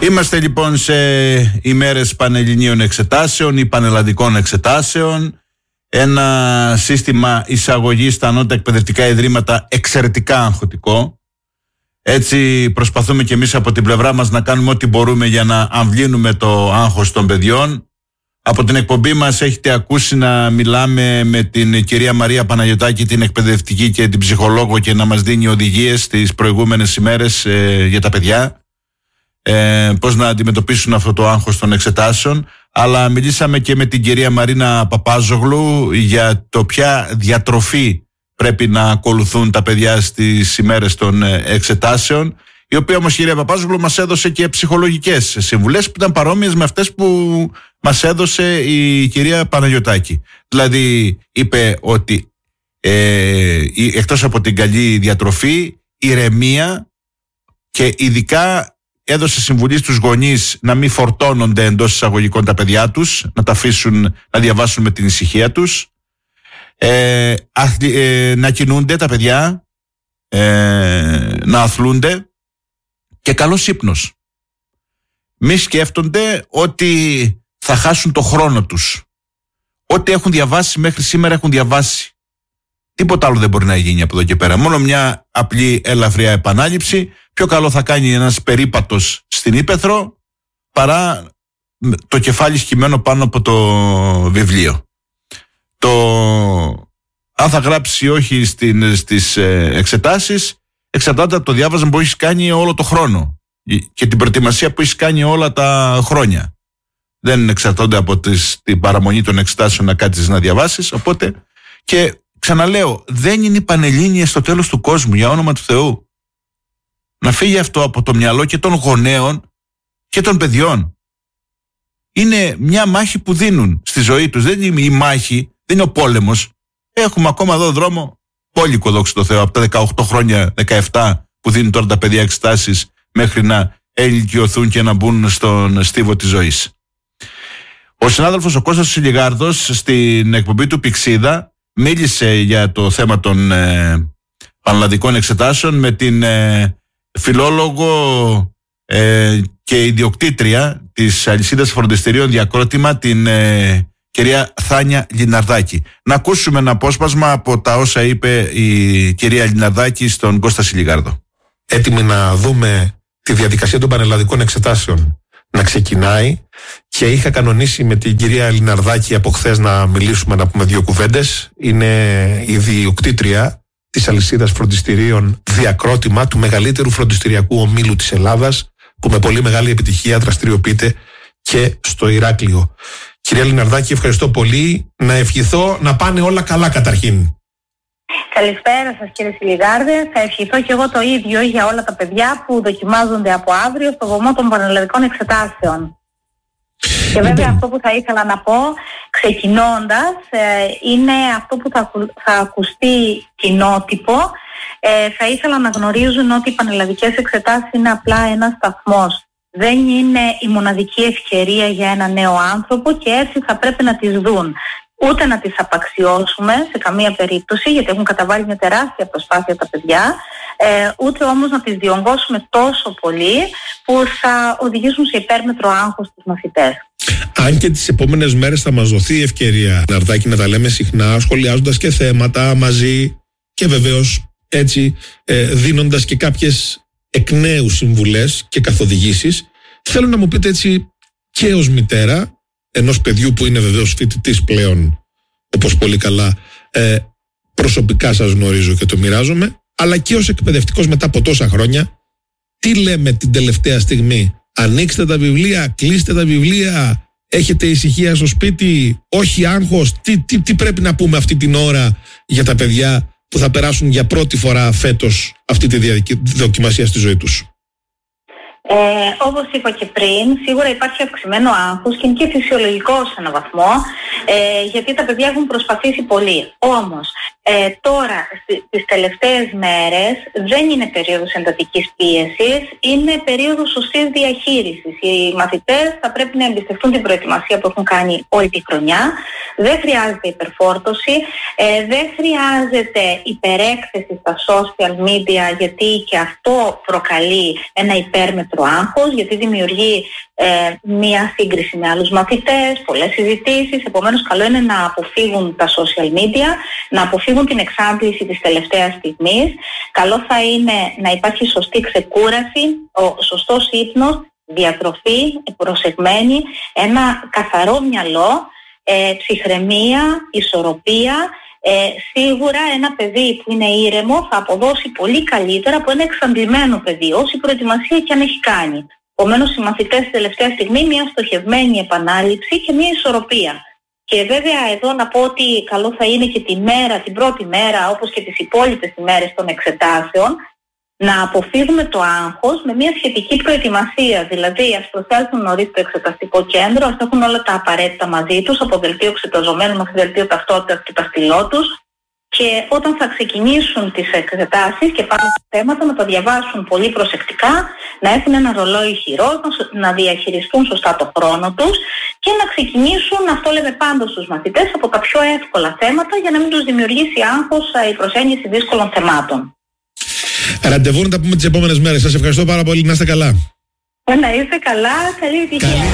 Είμαστε λοιπόν σε ημέρες πανελληνίων εξετάσεων ή πανελλαδικών εξετάσεων. Ένα σύστημα εισαγωγής στα ανώτατα εκπαιδευτικά ιδρύματα εξαιρετικά αγχωτικό. Έτσι προσπαθούμε και εμείς από την πλευρά μας να κάνουμε ό,τι μπορούμε για να αμβλύνουμε το άγχος των παιδιών. Από την εκπομπή μας έχετε ακούσει να μιλάμε με την κυρία Μαρία Παναγιωτάκη, την εκπαιδευτική και την ψυχολόγο, και να μας δίνει οδηγίες τις προηγούμενες ημέρες για τα παιδιά. Πώς να αντιμετωπίσουν αυτό το άγχος των εξετάσεων. Αλλά μιλήσαμε και με την κυρία Μαρίνα Παπάζογλου για το ποια διατροφή πρέπει να ακολουθούν τα παιδιά στις ημέρες των εξετάσεων, η οποία όμως, κυρία Παπάζογλου, μας έδωσε και ψυχολογικές συμβουλές που ήταν παρόμοιες με αυτές που μας έδωσε η κυρία Παναγιωτάκη. Δηλαδή είπε ότι εκτός από την καλή διατροφή, ηρεμία, και ειδικά έδωσε συμβουλή στους γονείς να μην φορτώνονται εντός εισαγωγικών τα παιδιά τους, να τα αφήσουν να διαβάσουν με την ησυχία τους, να κινούνται τα παιδιά, να αθλούνται, και καλός ύπνος. Μη σκέφτονται ότι θα χάσουν το χρόνο τους. Ό,τι έχουν διαβάσει μέχρι σήμερα έχουν διαβάσει. Τίποτα άλλο δεν μπορεί να γίνει από εδώ και πέρα. Μόνο μια απλή ελαφριά επανάληψη. Πιο καλό θα κάνει ένας περίπατος στην ύπαιθρο παρά το κεφάλι σκυμμένο πάνω από το βιβλίο. Αν θα γράψει ή όχι στις εξετάσεις εξαρτάται από το διάβασμα που έχεις κάνει όλο το χρόνο και την προετοιμασία που έχεις κάνει όλα τα χρόνια. Δεν εξαρτώνται από την παραμονή των εξετάσεων να κάτσεις να διαβάσεις. Οπότε, και ξαναλέω, δεν είναι οι πανελλήνιες στο τέλος του κόσμου, για όνομα του Θεού. Να φύγει αυτό από το μυαλό και των γονέων και των παιδιών. Είναι μια μάχη που δίνουν στη ζωή τους. Δεν είναι η μάχη, δεν είναι ο πόλεμος. Έχουμε ακόμα εδώ δρόμο πόλικο, δόξα τω Θεώ, από τα 18 χρόνια, 17 που δίνουν τώρα τα παιδιά εξετάσεις, μέχρι να ελικιωθούν και να μπουν στον στίβο της ζωής. Ο συνάδελφος ο Κώστας Σιλιγάρδος στην εκπομπή του Πηξίδα μίλησε για το θέμα των πανελλαδικών εξετάσεων με την φιλόλογο και ιδιοκτήτρια της αλυσίδας φροντιστηρίων Διακρότημα, την κυρία Θάνια Λιναρδάκη. Να ακούσουμε ένα απόσπασμα από τα όσα είπε η κυρία Λιναρδάκη στον Κώστα Σιλιγάρδο. Έτοιμοι να δούμε τη διαδικασία των πανελλαδικών εξετάσεων να ξεκινάει, και είχα κανονίσει με την κυρία Λιναρδάκη από χθες να μιλήσουμε, να πούμε δύο κουβέντες. Είναι η ιδιοκτήτρια της αλυσίδας φροντιστηρίων Διακρότημα, του μεγαλύτερου φροντιστηριακού ομίλου της Ελλάδας, που με πολύ μεγάλη επιτυχία δραστηριοποιείται και στο Ηράκλειο. Κυρία Λιναρδάκη, ευχαριστώ πολύ. Να ευχηθώ να πάνε όλα καλά καταρχήν. Καλησπέρα σας, κύριε Σιλιγάρδε. Θα ευχηθώ και εγώ το ίδιο για όλα τα παιδιά που δοκιμάζονται από αύριο στο βωμό των πανελλαδικών εξετάσεων. Και βέβαια αυτό που θα ήθελα να πω ξεκινώντας είναι αυτό που θα ακουστεί κοινότυπο. Θα ήθελα να γνωρίζουν ότι οι πανελλαδικές εξετάσεις είναι απλά ένας σταθμός. Δεν είναι η μοναδική ευκαιρία για ένα νέο άνθρωπο, και έτσι θα πρέπει να τις δουν. Ούτε να τις απαξιώσουμε σε καμία περίπτωση, γιατί έχουν καταβάλει μια τεράστια προσπάθεια τα παιδιά, ούτε όμως να τις διονγκώσουμε τόσο πολύ που θα οδηγήσουν σε υπέρμετρο άγχος τους μαθητές. Αν και τις επόμενες μέρες θα μας δοθεί η ευκαιρία, Ναρδάκη, να τα λέμε συχνά, σχολιάζοντας και θέματα μαζί, και βεβαίως έτσι δίνοντας και κάποιες εκ νέου συμβουλές και καθοδηγήσεις, θέλω να μου πείτε έτσι, και ως μητέρα ενός παιδιού που είναι βεβαίως φοιτητής πλέον, όπως πολύ καλά προσωπικά σας γνωρίζω και το μοιράζομαι, αλλά και ως εκπαιδευτικός μετά από τόσα χρόνια, τι λέμε την τελευταία στιγμή? Ανοίξτε τα βιβλία, κλείστε τα βιβλία, έχετε ησυχία στο σπίτι, όχι άγχος? Τι πρέπει να πούμε αυτή την ώρα για τα παιδιά που θα περάσουν για πρώτη φορά φέτος αυτή τη δοκιμασία στη ζωή τους? Όπως είπα και πριν, σίγουρα υπάρχει αυξημένο άγχος και είναι και φυσιολογικό σε έναν βαθμό, γιατί τα παιδιά έχουν προσπαθήσει πολύ. Όμως, τώρα, τις τελευταίες μέρες, δεν είναι περίοδος εντατικής πίεσης, είναι περίοδος σωστής διαχείρισης. Οι μαθητές θα πρέπει να εμπιστευτούν την προετοιμασία που έχουν κάνει όλη τη χρονιά. Δεν χρειάζεται υπερφόρτωση, δεν χρειάζεται υπερέκθεση στα social media, γιατί και αυτό προκαλεί ένα υπέρμετρο ασύμμετρο άγχος, γιατί δημιουργεί μία σύγκριση με άλλους μαθητές, πολλές συζητήσεις. Επομένως, καλό είναι να αποφύγουν τα social media, να αποφύγουν την εξάντληση της τελευταίας στιγμής. Καλό θα είναι να υπάρχει σωστή ξεκούραση, ο σωστός ύπνος, διατροφή, προσεγμένη, ένα καθαρό μυαλό, ψυχραιμία, ισορροπία. Σίγουρα ένα παιδί που είναι ήρεμο θα αποδώσει πολύ καλύτερα από ένα εξαντλημένο παιδί, όση προετοιμασία και αν έχει κάνει. Επομένως, οι μαθητές στη τελευταία στιγμή μια στοχευμένη επανάληψη και μια ισορροπία. Και βέβαια εδώ να πω ότι καλό θα είναι και την πρώτη μέρα, όπως και τις υπόλοιπες ημέρες των εξετάσεων, να αποφύγουμε το άγχος με μια σχετική προετοιμασία. Δηλαδή, ας προσέλθουν νωρίς στο εξεταστικό κέντρο, ας έχουν όλα τα απαραίτητα μαζί τους, από δελτίο εξεταζομένου μέχρι δελτίο ταυτότητας και τα στυλό τους. Και όταν θα ξεκινήσουν τις εξετάσεις και πάνω στα θέματα, να τα διαβάσουν πολύ προσεκτικά, να έχουν ένα ρολόι χειρός, να διαχειριστούν σωστά το χρόνο τους και να ξεκινήσουν, αυτό λέμε πάντα στους μαθητές, από τα πιο εύκολα θέματα για να μην τους δημιουργήσει άγχος η προσέγγιση δύσκολων θεμάτων. Ραντεβού να τα πούμε τις επόμενες μέρες. Σας ευχαριστώ πάρα πολύ. Να είστε καλά. Να είστε καλά. Καλή επιτυχία.